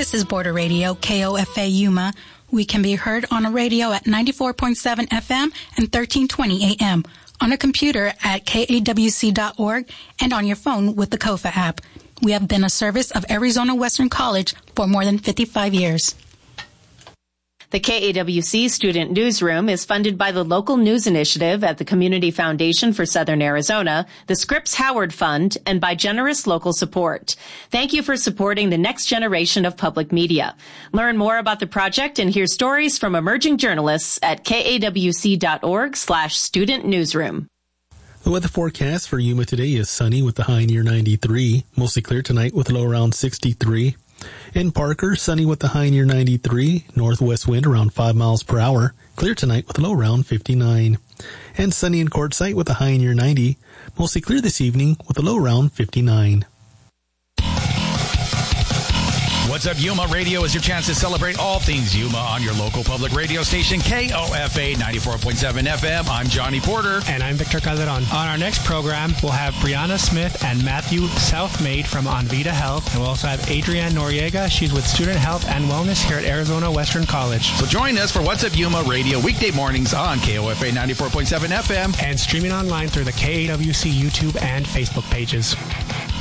This is Border Radio, KOFA Yuma. We can be heard on a radio at 94.7 FM and 1320 AM, on a computer at kawc.org, and on your phone with the KOFA app. We have been a service of Arizona Western College for more than 55 years. The KAWC Student Newsroom is funded by the Local News Initiative at the Community Foundation for Southern Arizona, the Scripps Howard Fund, and by generous local support. Thank you for supporting the next generation of public media. Learn more about the project and hear stories from emerging journalists at kawc.org/student newsroom. The weather forecast for Yuma today is sunny with the high near 93, mostly clear tonight with a low around 63. In Parker, sunny with the high near 93, northwest wind around 5 miles per hour, clear tonight with a low around 59. And sunny in Quartzsite with a high near 90, mostly clear this evening with a low around 59. What's Up Yuma Radio is your chance to celebrate all things Yuma on your local public radio station, KOFA 94.7 FM. I'm Johnny Porter. And I'm Victor Calderon. On our next program, we'll have Brianna Smith and Matthew Southmaid from Onvita Health. And we'll also have Adrienne Noriega. She's with Student Health and Wellness here at Arizona Western College. So join us for What's Up Yuma Radio weekday mornings on KOFA 94.7 FM. And streaming online through the KAWC YouTube and Facebook pages.